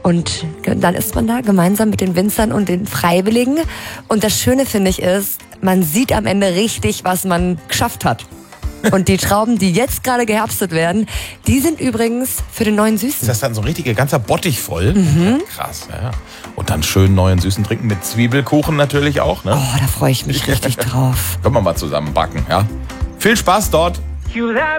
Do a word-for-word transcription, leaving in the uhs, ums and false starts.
Und dann ist man da gemeinsam mit den Winzern und den Freiwilligen. Und das Schöne, finde ich, ist, man sieht am Ende richtig, was man geschafft hat. Und die Trauben, die jetzt gerade geherbstet werden, die sind übrigens für den neuen Süßen. Ist das dann so ein richtiger ganzer Bottich voll? Mhm. Ja, krass, ja. Und dann schön neuen Süßen trinken mit Zwiebelkuchen natürlich auch, ne? Oh, da freue ich mich richtig drauf. Können wir mal zusammen backen, ja? Viel Spaß dort!